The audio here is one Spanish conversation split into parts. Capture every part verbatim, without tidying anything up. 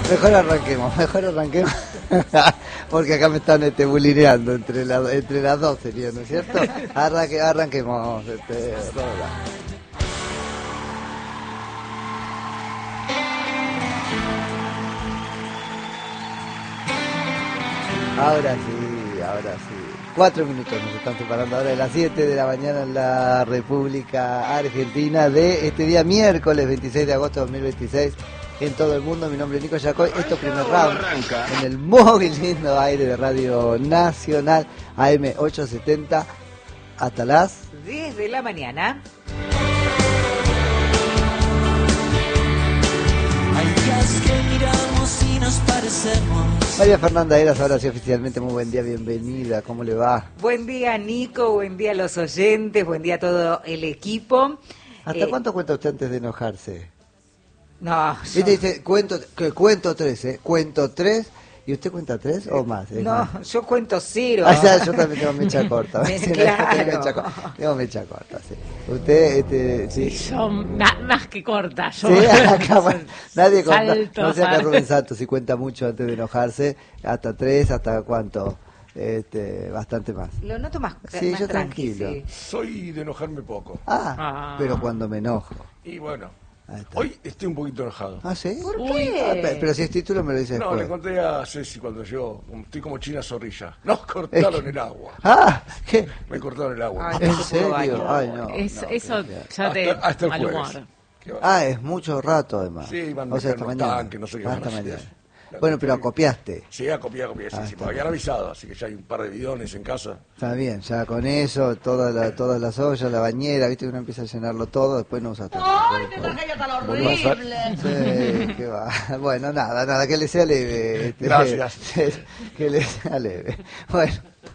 Mejor arranquemos, mejor arranquemos. Porque acá me están este, bulineando entre, la, entre las dos sería, ¿no es cierto? Arranque, arranquemos, este, Rola. Ahora sí, ahora sí. Cuatro minutos nos están separando ahora de las siete de la mañana en la República Argentina de este día miércoles veintiséis de agosto de dos mil veintiséis en todo el mundo. Mi nombre es Nico Yacoy. Esto es Primer Round en el muy lindo aire de Radio Nacional A M ochocientos setenta hasta las diez de la mañana. Hay días que miramos y nos parecemos. María Fernanda Eras, ahora sí oficialmente, muy buen día, bienvenida, ¿cómo le va? Buen día, Nico, buen día a los oyentes, buen día a todo el equipo. ¿Hasta eh, cuánto cuenta usted antes de enojarse? No, Viste, yo, dice, cuento, que cuento tres, ¿eh? Cuento tres, ¿y usted cuenta tres o más? ¿Es no, más? yo cuento cero. Ah, ya, yo también tengo mecha corta. Me- Sí, claro. tengo mecha corta, tengo mecha corta, sí. Usted, este, sí. Yo ma- más que corta, yo Sí, acá, bueno, nadie cuenta, salto, no sé acá salto. Rubén Santos si cuenta mucho antes de enojarse, hasta tres, hasta cuánto, este, bastante más. Lo noto más, Sí, más yo tranqui, tranquilo. sí. Soy de enojarme poco. Ah, Ah. pero cuando me enojo. Y bueno, Ahí está. hoy estoy un poquito enojado. ¿Ah, sí? ¿Por Uy, qué? Ah, pe- pero si es título me lo dice No, le después. conté a Ceci cuando yo, estoy como China Zorrilla. Nos cortaron Es que- el agua. Ah, ¿qué? Me cortaron el agua. Ay, ¿En no se pudo serio? bañar. Ay, no. Es- no, eso qué- ya te hasta, hasta el mal jueves. humor. ¿Qué va? Ah, es mucho rato además. Sí, van o sea, hasta dejando mañana. tanque, no sé qué Ah, van a hasta hacer. mañana. La Bueno, pero cuestión- acopiaste. Sí, a copiar, a copiar, sí, Ah, sí, está porque habían bien. avisado, así que ya hay un par de bidones en casa. Está bien, ya con eso, toda la, todas las ollas, la bañera, viste que uno empieza a llenarlo todo, después no usa tanto. ¡Ay, te traje yo tan horrible! Sí, qué va. Bueno, nada, nada, que le sea leve. Este, Gracias. Que le sea leve. Bueno,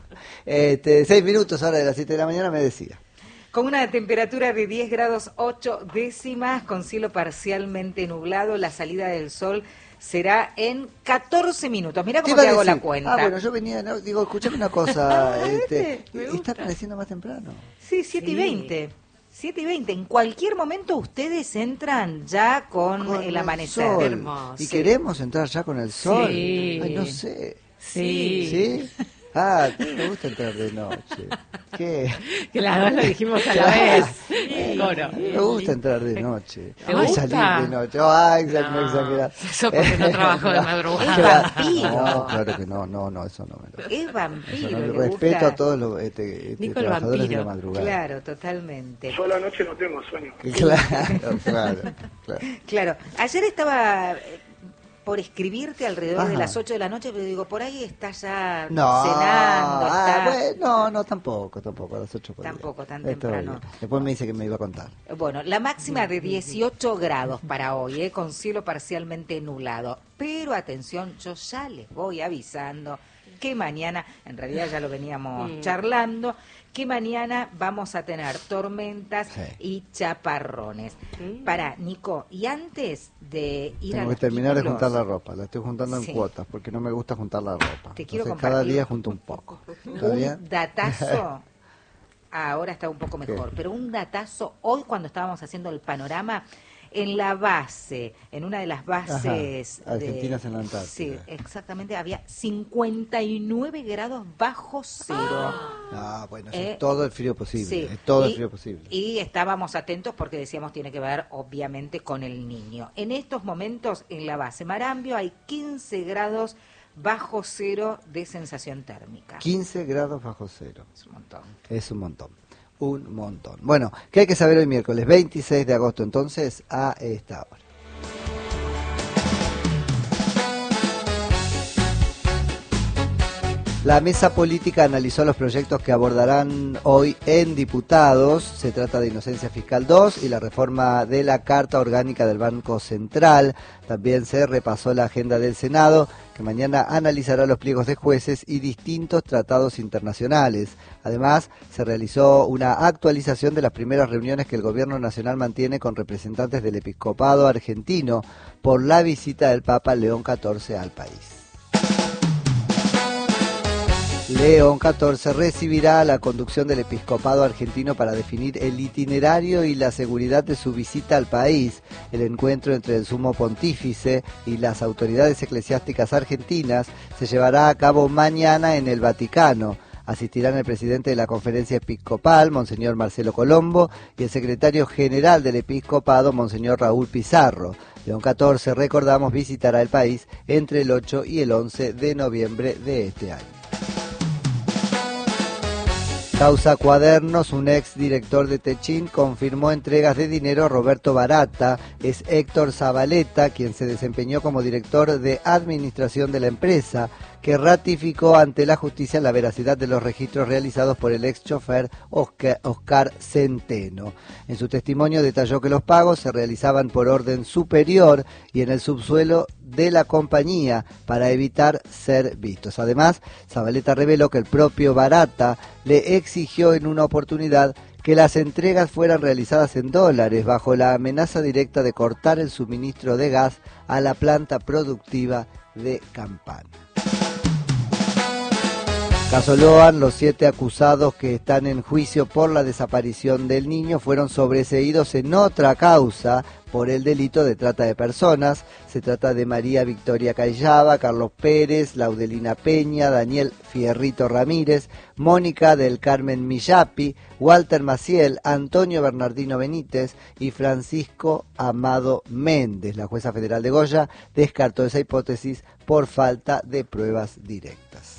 este, seis minutos ahora de las siete de la mañana me decía. Con una temperatura de diez grados ocho décimas, con cielo parcialmente nublado, la salida del sol será en catorce minutos. Mira cómo iba te a hago la decir? cuenta. Ah, bueno, yo venía, no, digo, escuchame una cosa, este, me está gusta. apareciendo más temprano. Sí, siete y Sí. veinte. siete y veinte. En cualquier momento ustedes entran ya con, Con el amanecer. sol. Hermoso. Y Sí. queremos entrar ya con el sol. Sí. Ay, no sé. Sí. ¿Sí? Ah, a mí me gusta entrar de noche. ¿Qué? Que las dos lo dijimos a la vez. El coro. A mí me gusta entrar de noche. ¿Te Ay, gusta? salir de noche. Ay, exacto, No, exagerado. eso porque no trabajo de madrugada. Es vampiro. No, claro que no, no, no, eso no me lo. Es Eso vampiro. no, le respeto gusta. a todos los este, este, Nico el trabajadores de la vampiro. madrugada. Claro, totalmente. Yo a la noche no tengo sueño. Claro, claro, claro. Claro. Ayer estaba eh, por escribirte alrededor Ajá. de las ocho de la noche, pero digo, por ahí está ya No, cenando. ah, está- bueno, no, no, tampoco, tampoco, a las ocho podría. Tampoco tan Está temprano. bien. Después me dice que me iba a contar. Bueno, la máxima de dieciocho grados para hoy, ¿eh? Con cielo parcialmente nublado. Pero atención, yo ya les voy avisando que mañana, en realidad ya lo veníamos Mm. charlando, que mañana vamos a tener tormentas Sí. y chaparrones. Mm. Para, Nico, y antes de ir a Tengo los que terminar de títulos, juntar la ropa, la estoy juntando en Sí. cuotas porque no me gusta juntar la ropa. Te quiero Entonces cada compartir día junto un poco. ¿Está un bien? datazo, ahora está un poco mejor, ¿Qué? pero un datazo, hoy cuando estábamos haciendo el panorama, en la base, en una de las bases... Ajá, Argentinas de, en la Antártida. Sí, exactamente, había cincuenta y nueve grados bajo cero. Ah, bueno, eso Eh, es todo el frío posible, Sí, es todo el y- frío posible. Y estábamos atentos porque decíamos tiene que ver obviamente con el niño. En estos momentos en la base Marambio hay quince grados bajo cero de sensación térmica. quince grados bajo cero. Es un montón. Es un montón. Un montón. Bueno, ¿qué hay que saber hoy miércoles veintiséis de agosto entonces a esta hora? La mesa política analizó los proyectos que abordarán hoy en diputados. Se trata de Inocencia Fiscal dos y la reforma de la Carta Orgánica del Banco Central. También se repasó la agenda del Senado, que mañana analizará los pliegos de jueces y distintos tratados internacionales. Además, se realizó una actualización de las primeras reuniones que el Gobierno Nacional mantiene con representantes del episcopado argentino por la visita del Papa León catorce al país. León catorce recibirá la conducción del episcopado argentino para definir el itinerario y la seguridad de su visita al país. El encuentro entre el sumo pontífice y las autoridades eclesiásticas argentinas se llevará a cabo mañana en el Vaticano. Asistirán el presidente de la Conferencia Episcopal, Monseñor Marcelo Colombo, y el secretario general del Episcopado, Monseñor Raúl Pizarro. León catorce, recordamos, visitará el país entre el ocho y el once de noviembre de este año. Causa Cuadernos, un ex director de Techín confirmó entregas de dinero a Roberto Barata. Es Héctor Zabaleta, quien se desempeñó como director de administración de la empresa, que ratificó ante la justicia la veracidad de los registros realizados por el ex chofer Oscar, Oscar Centeno. En su testimonio detalló que los pagos se realizaban por orden superior y en el subsuelo de la compañía para evitar ser vistos. Además, Zabaleta reveló que el propio Barata le exigió en una oportunidad que las entregas fueran realizadas en dólares bajo la amenaza directa de cortar el suministro de gas a la planta productiva de Campana. Caso Loan, los siete acusados que están en juicio por la desaparición del niño fueron sobreseídos en otra causa por el delito de trata de personas. Se trata de María Victoria Cayaba, Carlos Pérez, Laudelina Peña, Daniel Fierrito Ramírez, Mónica del Carmen Millapi, Walter Maciel, Antonio Bernardino Benítez y Francisco Amado Méndez. La jueza federal de Goya descartó esa hipótesis por falta de pruebas directas.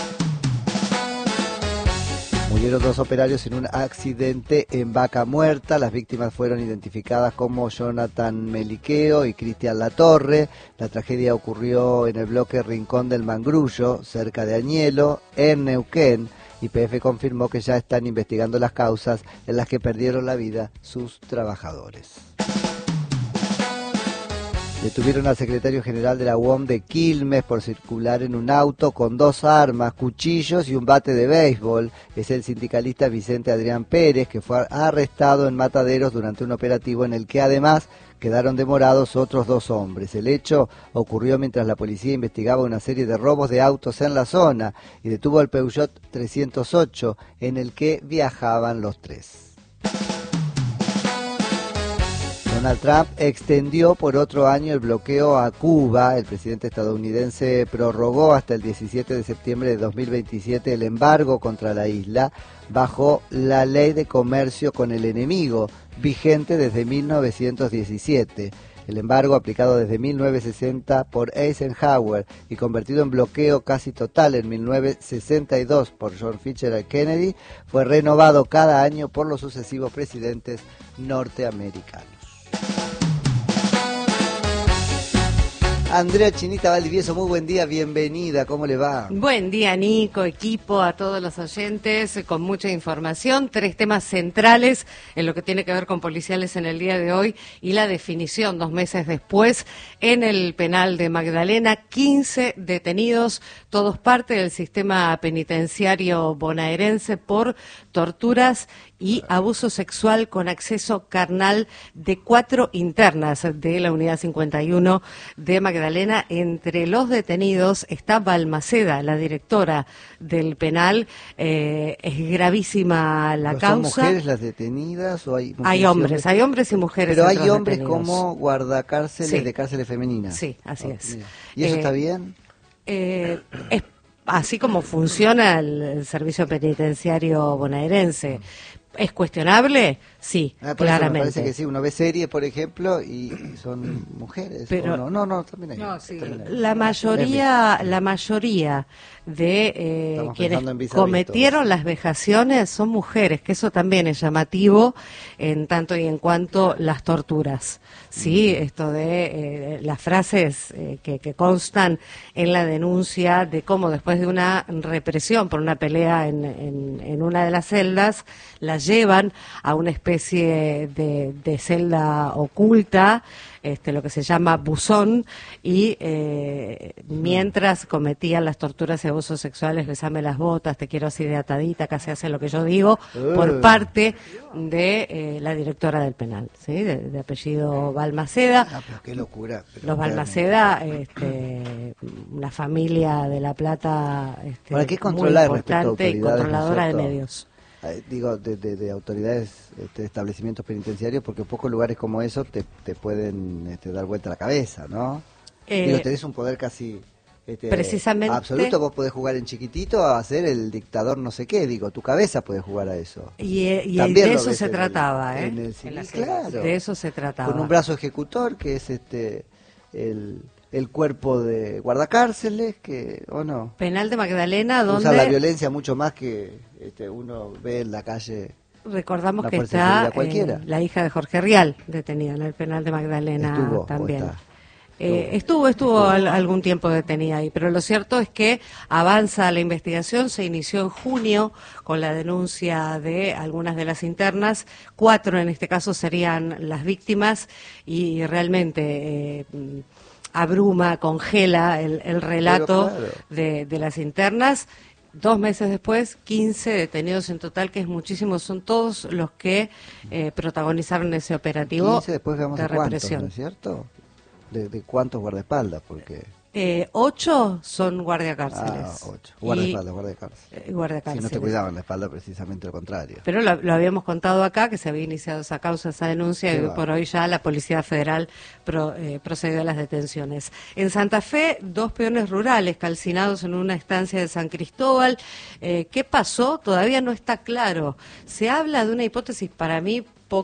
Murieron dos operarios en un accidente en Vaca Muerta. Las víctimas fueron identificadas como Jonathan Meliqueo y Cristian Latorre. La tragedia ocurrió en el bloque Rincón del Mangrullo, cerca de Añelo, en Neuquén. Y P F confirmó que ya están investigando las causas en las que perdieron la vida sus trabajadores. Detuvieron al secretario general de la U O M de Quilmes por circular en un auto con dos armas, cuchillos y un bate de béisbol. Es el sindicalista Vicente Adrián Pérez, que fue arrestado en Mataderos durante un operativo en el que además quedaron demorados otros dos hombres. El hecho ocurrió mientras la policía investigaba una serie de robos de autos en la zona y detuvo al Peugeot trescientos ocho en el que viajaban los tres. Donald Trump extendió por otro año el bloqueo a Cuba. El presidente estadounidense prorrogó hasta el diecisiete de septiembre de dos mil veintisiete el embargo contra la isla bajo la ley de comercio con el enemigo, vigente desde mil novecientos diecisiete. El embargo, aplicado desde mil novecientos sesenta por Eisenhower y convertido en bloqueo casi total en mil novecientos sesenta y dos por John Fitzgerald Kennedy, fue renovado cada año por los sucesivos presidentes norteamericanos. Andrea Chinita Valdivieso, muy buen día, bienvenida, ¿cómo le va? Buen día, Nico, equipo, a todos los oyentes, con mucha información, tres temas centrales en lo que tiene que ver con policiales en el día de hoy y la definición dos meses después en el penal de Magdalena, quince detenidos, todos parte del sistema penitenciario bonaerense por torturas y abuso sexual con acceso carnal de cuatro internas de la unidad cincuenta y uno de Magdalena. Entre los detenidos está Balmaceda, la directora del penal. Eh, es gravísima la ¿Pero causa. ¿Son mujeres las detenidas o hay mujeres? Hay hombres, hay hombres y mujeres. Pero hay entre los hombres detenidos. como guardacárceles Sí. de cárceles femeninas. Sí, así Oh, es. mira. ¿Y eso Eh, está bien? Eh, es así como funciona el, el servicio penitenciario bonaerense. ¿Es cuestionable? Sí, Ah, por eso me claramente. parece que sí, uno ve series, por ejemplo, y son mujeres. Pero- ¿o no? no, no, también hay. No, sí. también hay. La mayoría, la mayoría de eh, Estamos quienes pensando en vis a vis cometieron todos. las vejaciones son mujeres, que eso también es llamativo en tanto y en cuanto las torturas. Sí, esto de eh, las frases eh, que, que constan en la denuncia de cómo después de una represión por una pelea en, en, en una de las celdas, las llevan a una especie de, de celda oculta, este, lo que se llama buzón, y eh, mientras cometían las torturas y abusos sexuales, besame las botas, te quiero así de atadita, casi hace lo que yo digo, por Uh. parte de eh, la directora del penal, ¿sí? de, de apellido Balmaceda. Ah, pero qué locura. pero Los realmente. Balmaceda este, una familia de La Plata este, Ahora, ¿qué muy controlar respecto a importante y autoridades, controladora de ¿no es cierto? medios. Eh, digo, de, de, de autoridades, este, de establecimientos penitenciarios, porque pocos lugares como esos te, te pueden este, dar vuelta la cabeza, ¿no? Eh, Digo, tenés un poder casi este, precisamente- absoluto, vos podés jugar en chiquitito a ser el dictador no sé qué, digo, tu cabeza puede jugar a eso. Y, eh, y También de lo eso ves se en el- trataba, ¿eh? en el En cine, la serie. claro. De eso se trataba. Con un brazo ejecutor, que es este el, el cuerpo de guardacárceles, que, o no, Penal de Magdalena, usa la donde violencia mucho más que este, uno ve en la calle. recordamos una que fuerza de está seguridad cualquiera. eh, la hija de Jorge Rial detenida en el Penal de Magdalena Estuvo, o también. está. Eh, estuvo, estuvo al- algún tiempo detenida ahí, pero lo cierto es que avanza la investigación, se inició en junio con la denuncia de algunas de las internas, cuatro en este caso serían las víctimas y realmente eh, mm, abruma, congela el, el relato Pero claro. de, de las internas. Dos meses después, quince detenidos en total, que es muchísimo, son todos los que eh, protagonizaron ese operativo quince, después veamos de de cuántos, represión. ¿no es cierto? De, de cuántos guardaespaldas, porque... Eh, ocho son guardiacárceles. Ah, ocho. Guardaespaldas, Y- guardaespaldas. eh, Si guardiacárceles. no te cuidaban la espalda, precisamente lo contrario. Pero lo, lo habíamos contado acá, que se había iniciado esa causa, esa denuncia, Qué y hoy va. por hoy ya la Policía Federal pro- eh, procedió a las detenciones. En Santa Fe, dos peones rurales calcinados en una estancia de San Cristóbal. Eh, ¿Qué pasó? Todavía no está claro. Se habla de una hipótesis para mí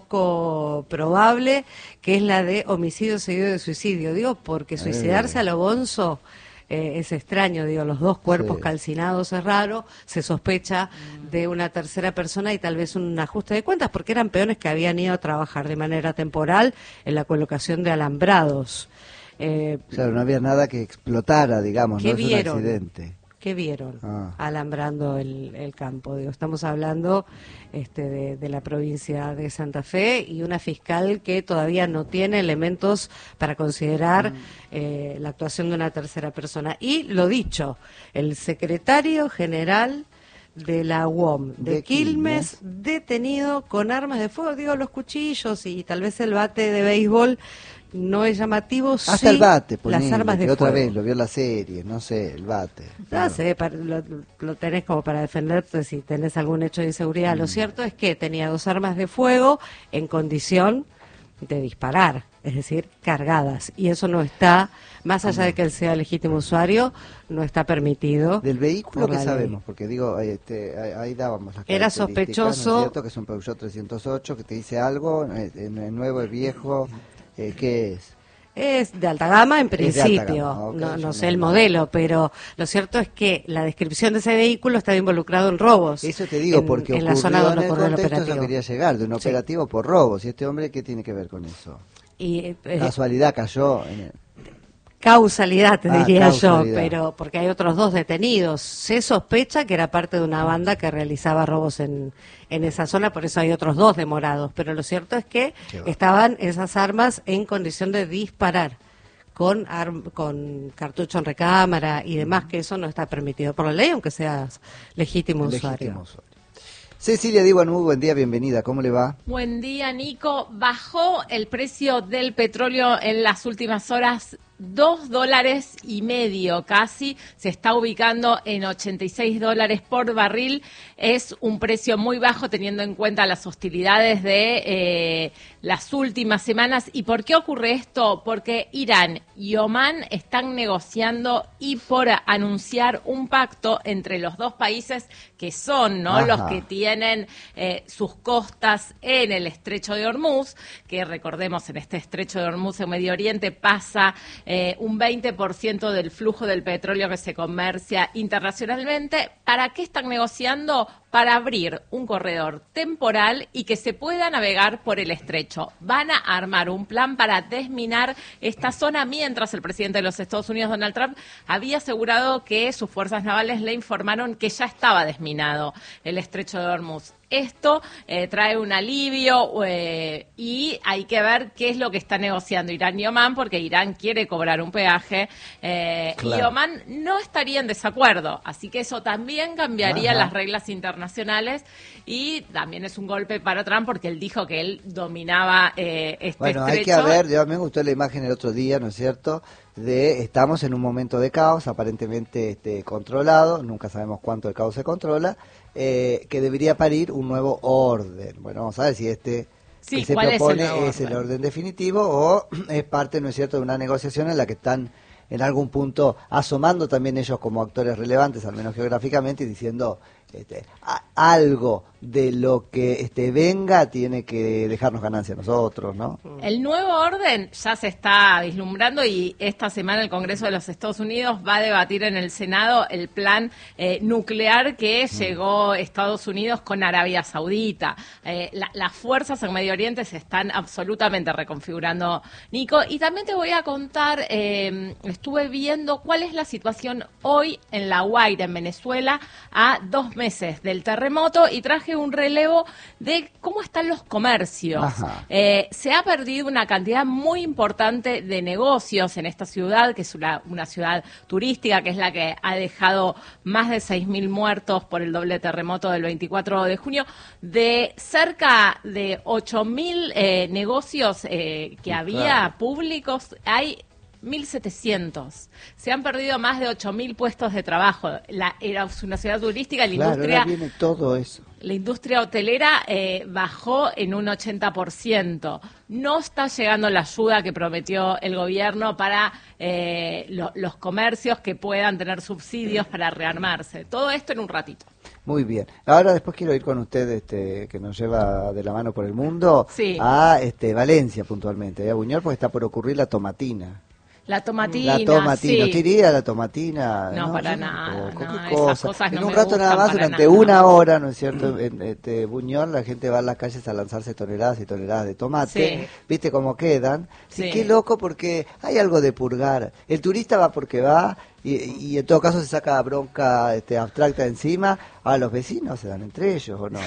poco probable, que es la de homicidio seguido de suicidio. Digo, porque suicidarse Eh. a lo bonzo eh, es extraño, digo, los dos cuerpos Sí. calcinados es raro, se sospecha de una tercera persona y tal vez un ajuste de cuentas, porque eran peones que habían ido a trabajar de manera temporal en la colocación de alambrados. Eh, Claro, no había nada que explotara, digamos, ¿Qué no es vieron? un accidente. ¿Qué vieron Ah. alambrando el, el campo? Digo, estamos hablando este, de, de la provincia de Santa Fe y una fiscal que todavía no tiene elementos para considerar Mm. eh, la actuación de una tercera persona. Y lo dicho, el secretario general de la U O M de, De Quilmes, Quilmes. detenido con armas de fuego, digo, los cuchillos y tal vez el bate de béisbol no es llamativo, Hasta sí el bate, las ponele, armas de que otra fuego. vez lo vio en la serie, no sé, el bate. No Claro. sé, para- lo, lo tenés como para defenderte si tenés algún hecho de inseguridad. Mm. Lo cierto es que tenía dos armas de fuego en condición de disparar, es decir, cargadas. Y eso no está, más allá de que él sea legítimo usuario, no está permitido. Del vehículo por que la ley. sabemos, porque digo, ahí, este, ahí, ahí dábamos las Era características, sospechoso- ¿no es cierto? Que es un Peugeot trescientos ocho, que te dice algo, eh, en el nuevo, el viejo, eh, ¿qué es? Es de alta gama en Es de alta principio, gama, ok, no, yo no no- sé el no- modelo, pero lo cierto es que la descripción de ese vehículo estaba involucrado en robos. Eso te digo, en- porque en ocurrió la zona donde en el ocurrió el contexto, eso operativo. quería llegar, de un Sí. operativo por robos. ¿Y este hombre qué tiene que ver con eso? Y, eh, Casualidad cayó en el... Causalidad, te Ah, diría causalidad. yo, pero porque hay otros dos detenidos. Se sospecha que era parte de una banda que realizaba robos en, en esa zona, por eso hay otros dos demorados. Pero lo cierto es que Qué va. estaban esas armas en condición de disparar con, arm- con cartucho en recámara y demás, que eso no está permitido por la ley, aunque seas legítimo usuario. legítimo usuario. Cecilia Diwan, muy buen día, bienvenida, ¿cómo le va? Buen día, Nico. Bajó el precio del petróleo en las últimas horas dos dólares y medio casi. Se está ubicando en ochenta y seis dólares por barril. Es un precio muy bajo teniendo en cuenta las hostilidades de eh, las últimas semanas. ¿Y por qué ocurre esto? Porque Irán y Omán están negociando y por anunciar un pacto entre los dos países que son, ¿no?, Ajá. los que tienen eh, sus costas en el estrecho de Hormuz, que recordemos en este estrecho de Hormuz en Medio Oriente pasa eh, un veinte por ciento del flujo del petróleo que se comercia internacionalmente. ¿Para qué están negociando? Para abrir un corredor temporal y que se pueda navegar por el estrecho. Van a armar un plan para desminar esta zona, mientras el presidente de los Estados Unidos, Donald Trump, había asegurado que sus fuerzas navales le informaron que ya estaba desminado el estrecho de Hormuz. Esto eh, trae un alivio eh, y hay que ver qué es lo que está negociando Irán y Omán, porque Irán quiere cobrar un peaje eh, Claro. y Omán no estaría en desacuerdo. Así que eso también cambiaría Ajá. las reglas internacionales y también es un golpe para Trump porque él dijo que él dominaba eh, este Bueno, hay estrecho. que ver, yo me gustó la imagen el otro día, ¿no es cierto? de estamos en un momento de caos, aparentemente este, controlado, nunca sabemos cuánto el caos se controla, eh, que debería parir un nuevo orden. Bueno, vamos a ver si este Sí, que se ¿cuál propone es el nuevo es el orden? orden definitivo o es parte, ¿no es cierto?, de una negociación en la que están en algún punto asomando también ellos como actores relevantes, al menos geográficamente, y diciendo este, a- algo de lo que este, venga tiene que dejarnos ganancia a nosotros, ¿no? El nuevo orden ya se está vislumbrando y esta semana el Congreso de los Estados Unidos va a debatir en el Senado el plan eh, nuclear que llegó Estados Unidos con Arabia Saudita. Eh, la- las fuerzas en Medio Oriente se están absolutamente reconfigurando, Nico. Y también te voy a contar, eh, estuve viendo cuál es la situación hoy en La Guaira, en Venezuela, a dos meses del terremoto y traje un relevo de cómo están los comercios. Ajá. Eh, se ha perdido una cantidad muy importante de negocios en esta ciudad, que es una, una ciudad turística, que es la que ha dejado más de seis mil muertos por el doble terremoto del veinticuatro de junio. De cerca de ocho mil eh, negocios eh, que Sí, había claro. públicos, hay mil setecientos. Se han perdido más de ocho mil puestos de trabajo. La, era una ciudad turística, la Claro, industria... ahora viene todo eso. La industria hotelera eh, bajó en un ochenta por ciento. No está llegando la ayuda que prometió el gobierno para eh, lo- los comercios que puedan tener subsidios para rearmarse. Todo esto en un ratito. Muy bien. Ahora después quiero ir con usted, este, que nos lleva de la mano por el mundo, Sí. a este, Valencia puntualmente, a Buñol, porque está por ocurrir la tomatina. La tomatina, La tomatina, sí. ¿usted iría a la tomatina? No, para yo nada, tampoco. no, ¿Qué esas cosa? cosas no en un me rato nada gustan más, para durante nada. una hora, ¿no es cierto? En este, Buñol la gente va a las calles a lanzarse toneladas y toneladas de tomate. Sí. ¿Viste cómo quedan? Sí, Sí. qué loco, porque hay algo de purgar. El turista va porque va y, y en todo caso se saca bronca este, abstracta encima. A los vecinos se dan entre ellos, ¿o no?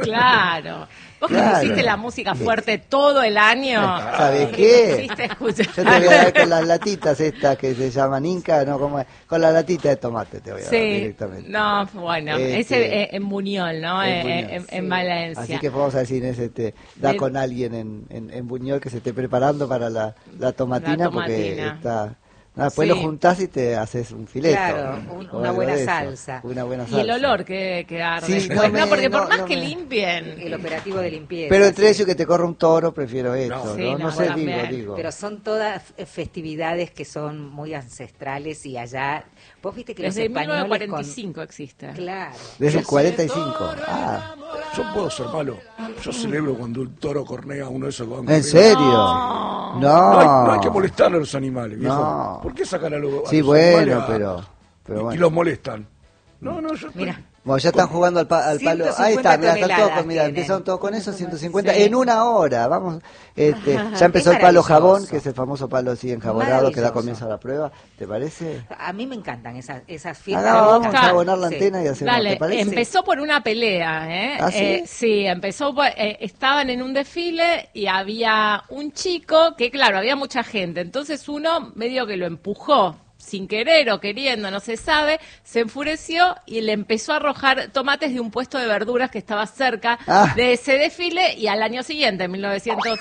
Claro. Vos que Claro. pusiste la música fuerte todo el año. ¿Sabes y qué? pusiste a escuchar. Yo te voy a dar con las latitas estas que se llaman Inca, ¿no? ¿Cómo es? Con la latita de tomate te voy a dar Sí, directamente. no, bueno, Este, ese eh, en Buñol, ¿no? en Eh, Buñol, en, sí. en Valencia. Así que vamos a decir, Inés, este, da De- con alguien en, en, en Buñol que se esté preparando para la, la tomatina, La porque tomatina. está... no, después Sí. lo juntás y te haces un fileto. Claro, un- o una algo buena de eso. salsa. Una buena Y salsa. el olor que, que arde. Sí, después, no no, me- porque por no, más no que me- limpien. El operativo de limpieza. Pero entre sí. ellos que te corra un toro, prefiero esto, ¿no? Sí, no, no, sé, digo, también. digo. Pero son todas eh, festividades que son muy ancestrales y allá, vos viste que Desde los españoles mil novecientos cuarenta y con... cinco existe. Claro. Desde el cuarenta y cinco. Ah, Yo puedo ser malo. Yo celebro cuando el toro cornea a uno de esos que van ¿en corriendo. serio? No. No hay, no hay que molestar a los animales, viejo. No. ¿Por qué sacan a, los a Sí, los bueno, animales a- pero, pero y, bueno. y los molestan? No, no, yo estoy- Mira, Bueno, ya están jugando al, pa- al palo. ciento Ahí está, cincuenta mira, están todos toneladas con, mira, tienen. empezaron todos con eso, ciento cincuenta Sí. en una hora. Vamos, este, ya empezó Es el palo maravilloso. jabón, que es el famoso palo así enjabonado que da Maravilloso. comienzo a la prueba. ¿Te parece? a mí me encantan esas, esas fiestas. Hagamos, me vamos a encantan. enjabonar la Sí. antena y hacemos. Dale, ¿Te parece? empezó por una pelea, ¿eh? ¿Ah, sí? Eh, sí, empezó, por- eh, estaban en un desfile y había un chico que, claro, había mucha gente, entonces uno medio que lo empujó, sin querer o queriendo, no se sabe, se enfureció y le empezó a arrojar tomates de un puesto de verduras que estaba cerca Ah. de ese desfile y al año siguiente, en mil novecientos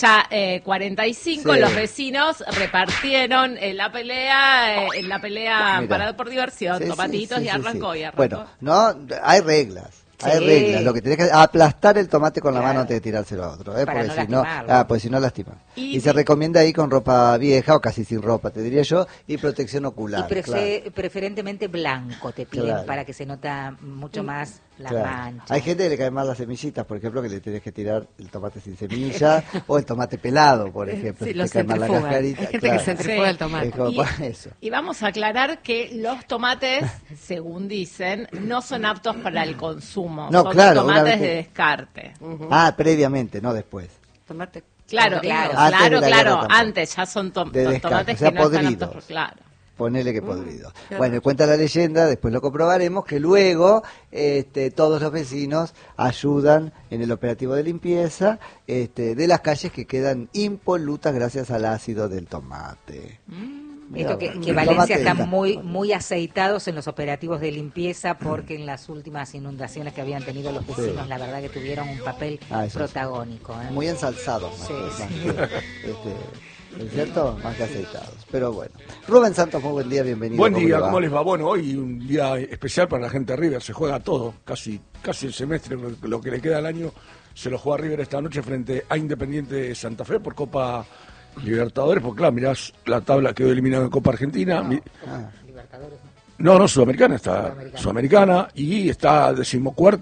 cuarenta y cinco, Sí. los vecinos repartieron en la pelea, eh, en la pelea Mira. para por diversión, Sí, sí, tomatitos sí, y sí, arrancó sí. y arrancó. Bueno, no, hay reglas. Hay Sí. reglas. Lo que tenés que hacer es aplastar el tomate con la Claro. mano antes de tirárselo a otro, ¿eh? Para porque no si no, lastimarlo. ah, pues si no lastima. Y Y, se di- recomienda ahí con ropa vieja o casi sin ropa, te diría yo, y protección Y ocular. prefe- claro. preferentemente blanco te piden Claro. para que se nota mucho más las Claro. manchas. Hay gente que le caen mal las semillitas, por ejemplo, que le tenés que tirar el tomate sin semilla o el tomate pelado, por ejemplo. Sí, si lo te cae mal la centrifugan. cascarita. Hay gente claro. que centrifuga Sí. el tomate. Es como Y, para eso. y vamos a aclarar que los tomates, según dicen, no son aptos para el consumo. No, son claro, una tomates vez que- de descarte. Ah, previamente, no después. Tomate. Claro, Podridos. claro, Antes de claro, la claro. guerra tampoco. Antes ya son to- De to- descarte, tomates o sea, que no están podridos. aptos. Claro. Ponele que podrido. qué Bueno, y cuenta la leyenda, después lo comprobaremos, que luego este, todos los vecinos ayudan en el operativo de limpieza este, de las calles que quedan impolutas gracias al ácido del tomate. Mirá, Esto que, bueno, que el Valencia tomate están está- muy muy aceitados en los operativos de limpieza porque en las últimas inundaciones que habían tenido los vecinos, la verdad que tuvieron un papel Ah, eso sí. protagónico. ¿eh? Muy ensalzados. más Sí, que- más sí. que, este, ¿no es cierto? Más que aceitados. Pero bueno. Rubén Santos, muy buen día, bienvenido. Buen ¿Cómo día, le va? ¿cómo les va? Bueno, hoy un día especial para la gente de River, se juega todo, casi casi el semestre, lo que le queda al año, se lo juega River esta noche frente a Independiente de Santa Fe por Copa Libertadores, porque claro, mirás, la tabla quedó eliminada en Copa Argentina. No, Ah. Libertadores. No, no, Sudamericana está, Sudamericana. Sudamericana, y está decimocuarta